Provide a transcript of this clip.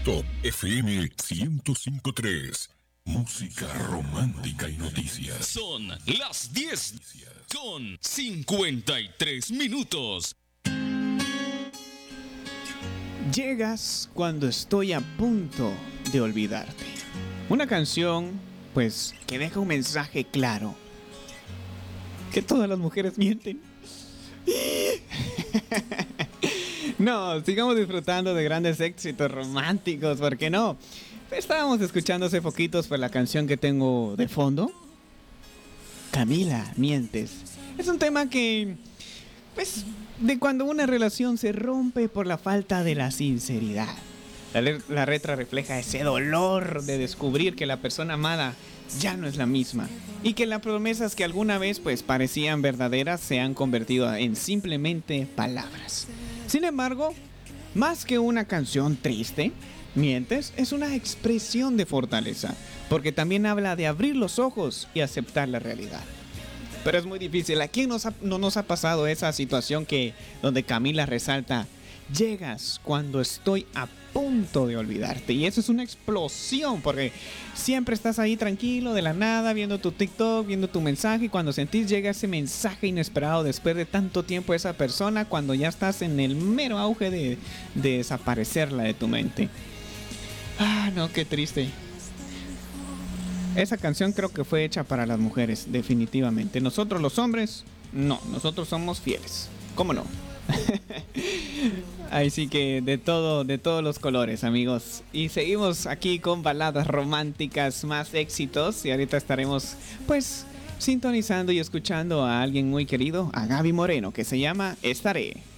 Top FM 105.3. Música romántica y noticias. Son las 10 con 53 minutos. Llegas cuando estoy a punto de olvidarte. Una canción, pues, que deja un mensaje claro. Que todas las mujeres mienten. No, sigamos disfrutando de grandes éxitos románticos, ¿por qué no? Estábamos escuchando hace poquitos por la canción que tengo de fondo. Camila, mientes. Es un tema que, pues, de cuando una relación se rompe por la falta de la sinceridad. La letra refleja ese dolor de descubrir que la persona amada ya no es la misma y que las promesas que alguna vez pues parecían verdaderas se han convertido en simplemente palabras. Sin embargo, más que una canción triste, Mientes es una expresión de fortaleza, porque también habla de abrir los ojos y aceptar la realidad. Pero es muy difícil. ¿A quién no nos ha pasado esa situación donde Camila resalta: llegas cuando estoy a punto de olvidarte? Y eso es una explosión, porque siempre estás ahí tranquilo, de la nada, viendo tu TikTok, viendo tu mensaje, y cuando sentís llega ese mensaje inesperado después de tanto tiempo de esa persona, cuando ya estás en el mero auge de desaparecerla de tu mente. Ah, no, qué triste. Esa canción creo que fue hecha para las mujeres, definitivamente. Nosotros los hombres, no, nosotros somos fieles. ¿Cómo no? Así que de todos los colores, amigos. Y seguimos aquí con baladas románticas, más éxitos. Y ahorita estaremos, pues, sintonizando y escuchando a alguien muy querido, a Gaby Moreno, que se llama Estaré.